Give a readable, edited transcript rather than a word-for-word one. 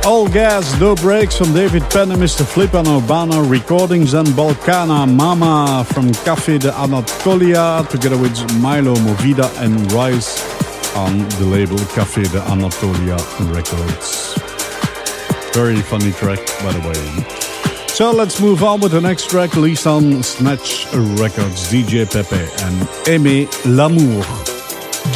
All Gas, No Brakes from David Penn and Mr. Flip and Urbana Recordings, and Balkana Mama from Café de Anatolia, together with Milo Movida and Rice on the label Café de Anatolia Records. Very funny track, by the way. So let's move on with the next track, released on Snatch Records, DJ Pepe and Aimer l'amour.